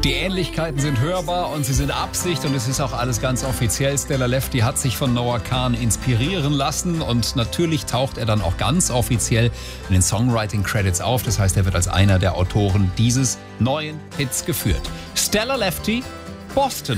Die Ähnlichkeiten sind hörbar und sie sind Absicht und es ist auch alles ganz offiziell. Stella Lefty hat sich von Noah Kahan inspirieren lassen und natürlich taucht er dann auch ganz offiziell in den Songwriting-Credits auf. Das heißt, er wird als einer der Autoren dieses neuen Hits geführt. Stella Lefty, Boston.